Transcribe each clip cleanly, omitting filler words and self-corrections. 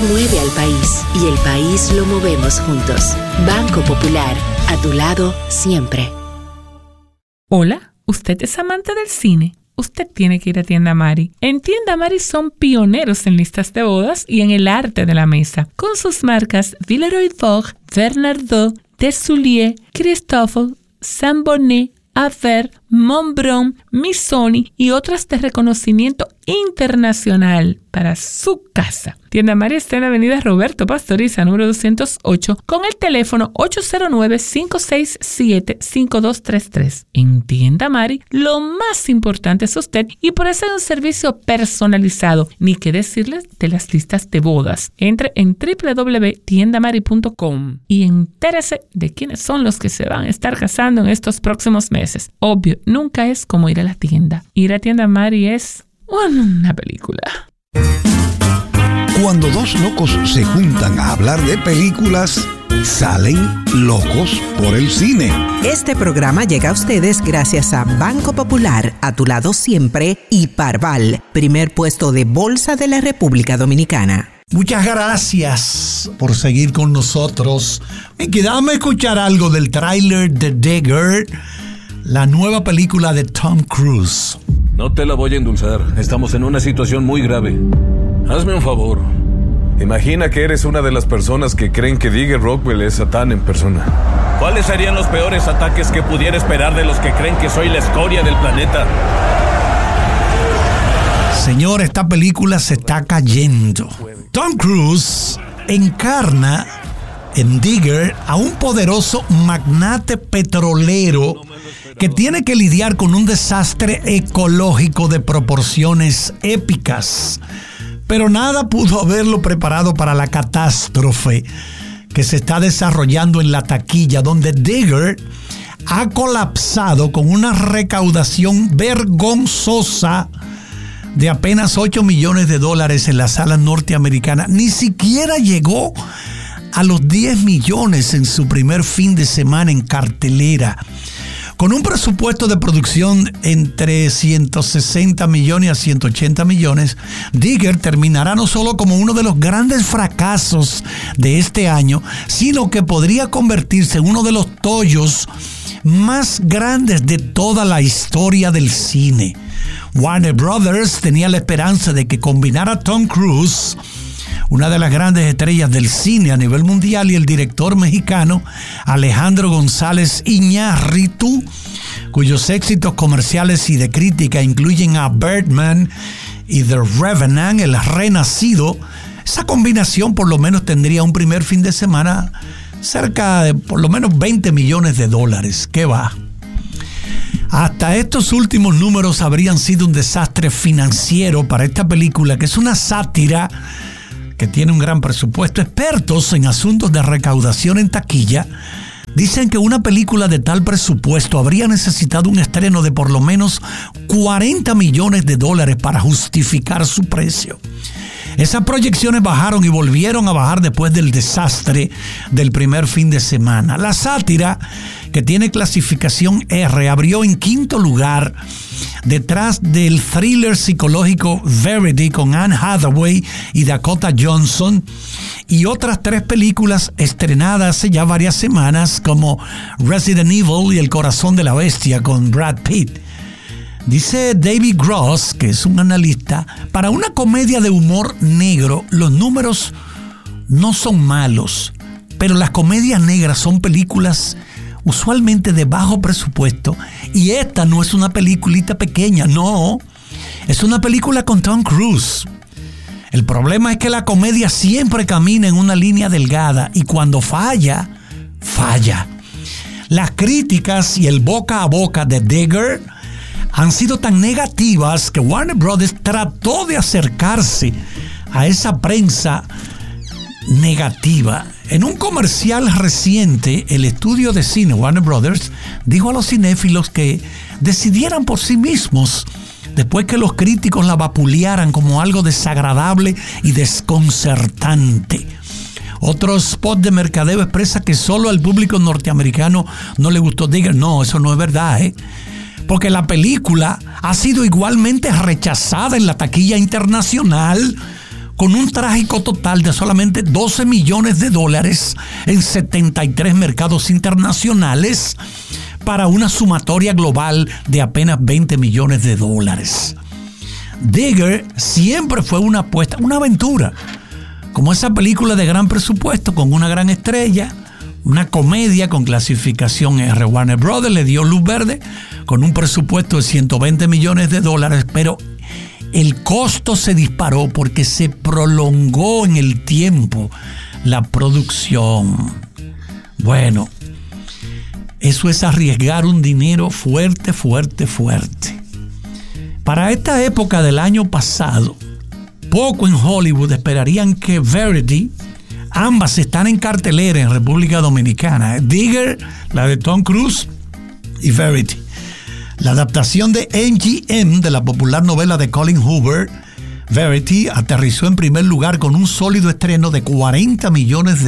mueve al país y el país lo movemos juntos. Banco Popular, a tu lado siempre. Hola, ¿usted es amante del cine? Usted tiene que ir a Tienda Mari. En Tienda Mari son pioneros en listas de bodas y en el arte de la mesa, con sus marcas Villeroy-Vogue, Bernardo, Desulier, Christophe, Saint-Bonnet, Aver, Montbron, Missoni y otras de reconocimiento internacional para su casa. Tienda Mari está en la avenida Roberto Pastoriza, número 208, con el teléfono 809-567-5233. En Tienda Mari, lo más importante es usted y por eso hay un servicio personalizado. Ni qué decirles de las listas de bodas. Entre en www.tiendamari.com y entérese de quiénes son los que se van a estar casando en estos próximos meses. Obvio, nunca es como ir a la tienda. Ir a Tienda Mari es una película. Cuando dos locos se juntan a hablar de películas, salen locos por el cine. Este programa llega a ustedes gracias a Banco Popular, a tu lado siempre, y Parval, primer puesto de bolsa de la República Dominicana. Muchas gracias por seguir con nosotros. Dame escuchar algo del tráiler de Digger, la nueva película de Tom Cruise. No te la voy a endulzar. Estamos en una situación muy grave. Hazme un favor. Imagina que eres una de las personas que creen que Digger Rockwell es Satán en persona. ¿Cuáles serían los peores ataques que pudiera esperar de los que creen que soy la escoria del planeta? Señor, esta película se está cayendo. Tom Cruise encarna en Digger a un poderoso magnate petrolero que tiene que lidiar con un desastre ecológico de proporciones épicas. Pero nada pudo haberlo preparado para la catástrofe que se está desarrollando en la taquilla, donde Digger ha colapsado con una recaudación vergonzosa de apenas $8 millones en la sala norteamericana. Ni siquiera llegó a los 10 millones en su primer fin de semana en cartelera. Con un presupuesto de producción entre 160 millones a 180 millones, Digger terminará no solo como uno de los grandes fracasos de este año, sino que podría convertirse en uno de los tollos más grandes de toda la historia del cine. Warner Brothers tenía la esperanza de que combinara a Tom Cruise, una de las grandes estrellas del cine a nivel mundial, y el director mexicano Alejandro González Iñárritu, cuyos éxitos comerciales y de crítica incluyen a Birdman y The Revenant, El Renacido. Esa combinación por lo menos tendría un primer fin de semana cerca de por lo menos $20 millones. ¿Qué va? Hasta estos últimos números habrían sido un desastre financiero para esta película, que es una sátira que tiene un gran presupuesto. Expertos en asuntos de recaudación en taquilla dicen que una película de tal presupuesto habría necesitado un estreno de por lo menos $40 millones para justificar su precio. Esas proyecciones bajaron y volvieron a bajar después del desastre del primer fin de semana. La sátira, que tiene clasificación R, abrió en quinto lugar detrás del thriller psicológico Verity con Anne Hathaway y Dakota Johnson y otras 3 películas estrenadas hace ya varias semanas como Resident Evil y El Corazón de la Bestia con Brad Pitt. Dice David Gross, que es un analista, para una comedia de humor negro los números no son malos, pero las comedias negras son películas usualmente de bajo presupuesto, y esta no es una peliculita pequeña, no, es una película con Tom Cruise. El problema es que la comedia siempre camina en una línea delgada y cuando falla, falla. Las críticas y el boca a boca de Digger han sido tan negativas que Warner Brothers trató de acercarse a esa prensa negativa. En un comercial reciente, el estudio de cine Warner Brothers dijo a los cinéfilos que decidieran por sí mismos después que los críticos la vapulearan como algo desagradable y desconcertante. Otro spot de mercadeo expresa que solo al público norteamericano no le gustó Digger. No, eso no es verdad, porque la película ha sido igualmente rechazada en la taquilla internacional con un trágico total de solamente $12 millones en 73 mercados internacionales para una sumatoria global de apenas $20 millones. Digger siempre fue una apuesta, una aventura, como esa película de gran presupuesto con una gran estrella, una comedia con clasificación R. Warner Brothers le dio luz verde con un presupuesto de $120 millones, pero el costo se disparó porque se prolongó en el tiempo la producción. Bueno, eso es arriesgar un dinero fuerte. Para esta época del año pasado, poco en Hollywood esperarían que Verity, ambas están en cartelera en República Dominicana. Digger, la de Tom Cruise, y Verity. La adaptación de MGM de la popular novela de Colin Hoover, Verity, aterrizó en primer lugar con un sólido estreno de $40 millones,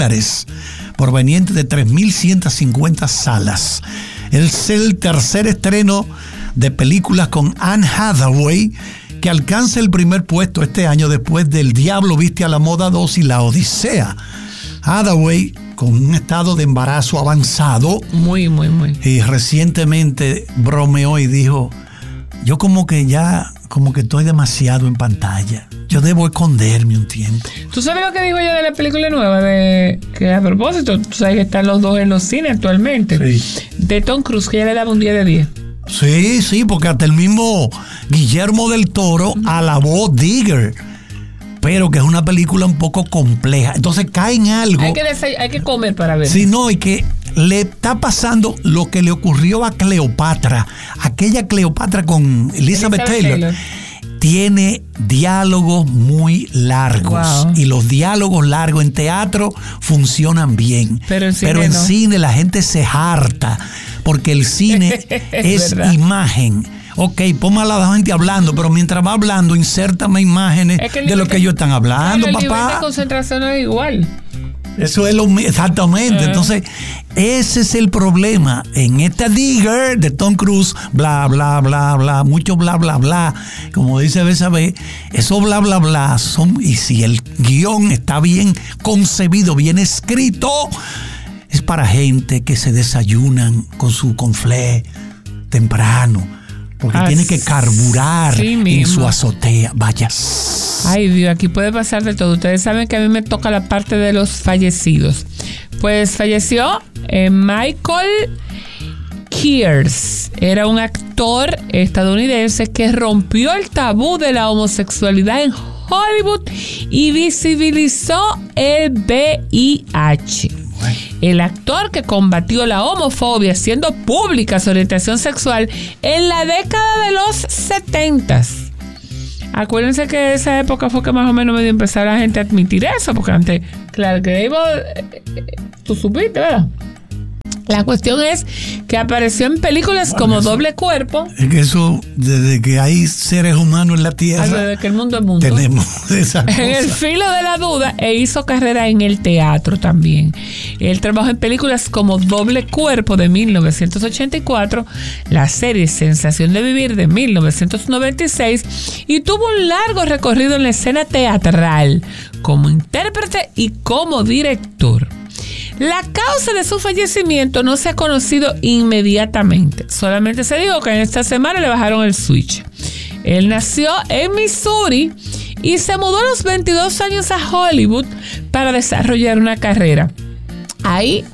proveniente de 3.150 salas. Es el tercer estreno de películas con Anne Hathaway que alcanza el primer puesto este año después del Diablo Viste a la Moda 2 y La Odisea. Hathaway, con un estado de embarazo avanzado, muy. Y recientemente bromeó y dijo, yo como que estoy demasiado en pantalla. Yo debo esconderme un tiempo. ¿Tú sabes lo que dijo ella de la película nueva? Que a propósito, tú sabes que están los dos en los cines actualmente. Sí. De Tom Cruise, que ella le daba un 10 de 10. Sí, porque hasta el mismo Guillermo del Toro alabó Digger, pero que es una película un poco compleja. Entonces cae en algo. Hay que comer para ver. Sí, no, y que le está pasando lo que le ocurrió a Cleopatra. Aquella Cleopatra con Elizabeth Taylor. Tiene diálogos muy largos. Wow. Y los diálogos largos en teatro funcionan bien. Pero en cine la gente se harta. Porque el cine es imagen. Ok, ponme a la gente hablando, pero mientras va hablando, insértame imágenes de lo que ellos están hablando, claro, papá. El nivel de concentración es igual. Eso es exactamente. Entonces, ese es el problema. En esta Digger de Tom Cruise, bla, bla, bla, bla, mucho bla, bla, bla. Como dice Bessabé, eso bla, bla, bla son. Y si el guión está bien concebido, bien escrito, es para gente que se desayunan con su conflé temprano. Porque tiene que carburar en su azotea. Vaya. Ay, Dios, aquí puede pasar de todo. Ustedes saben que a mí me toca la parte de los fallecidos. Pues falleció Michael Kears. Era un actor estadounidense que rompió el tabú de la homosexualidad en Hollywood y visibilizó el VIH. El actor que combatió la homofobia haciendo pública su orientación sexual en la década de los 70. Acuérdense que esa época fue que más o menos medio empezó la gente a admitir eso, porque antes, claro que tú supiste, ¿verdad? La cuestión es que apareció en películas como Doble Cuerpo. Es que eso, desde que hay seres humanos en la Tierra, desde que el mundo es mundo, tenemos esa cosa. En el filo de la duda, e hizo carrera en el teatro también. Él trabajó en películas como Doble Cuerpo de 1984, la serie Sensación de Vivir de 1996 y tuvo un largo recorrido en la escena teatral como intérprete y como director. La causa de su fallecimiento no se ha conocido inmediatamente. Solamente se dijo que en esta semana le bajaron el switch. Él nació en Missouri y se mudó a los 22 años a Hollywood para desarrollar una carrera. Ahí.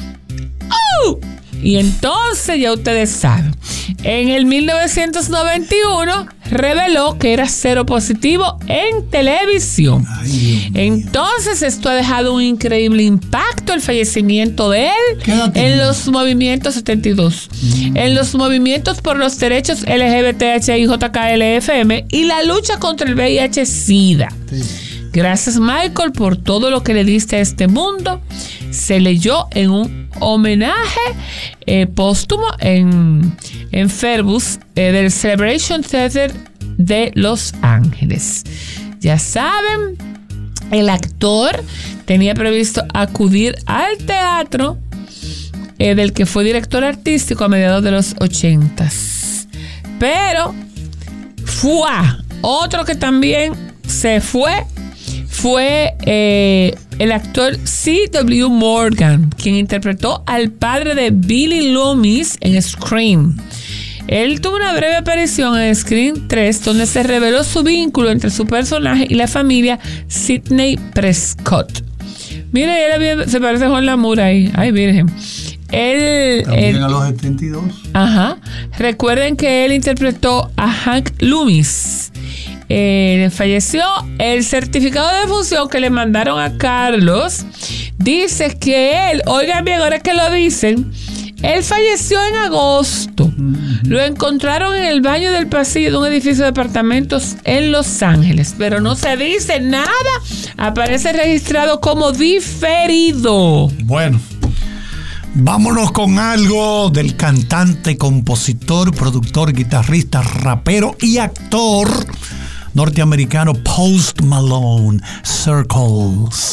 Y entonces ya ustedes saben. En el 1991 reveló que era cero positivo en televisión. Entonces esto ha dejado un increíble impacto, el fallecimiento de él en los movimientos 72, en los movimientos por los derechos LGBTHIJKLFM y la lucha contra el VIH-Sida. Sí. Gracias, Michael, por todo lo que le diste a este mundo. Se leyó en un homenaje póstumo en Fairview del Celebration Theater de Los Ángeles. Ya saben, el actor tenía previsto acudir al teatro del que fue director artístico a mediados de los 80s. Pero fue otro que también se fue fue el actor C.W. Morgan, quien interpretó al padre de Billy Loomis en Scream. Él tuvo una breve aparición en Scream 3, donde se reveló su vínculo entre su personaje y la familia Sidney Prescott. Mire, él se parece a Juan Lamour ahí. Ay, virgen. También a los 72. Ajá. Recuerden que él interpretó a Hank Loomis. Falleció. El certificado de defunción que le mandaron a Carlos dice que él, oigan bien, ahora que lo dicen, él falleció en agosto. Lo encontraron en el baño del pasillo de un edificio de apartamentos en Los Ángeles, pero no se dice nada. Aparece registrado como diferido. Bueno, vámonos con algo del cantante, compositor, productor, guitarrista, rapero y actor norteamericano Post Malone, Circles.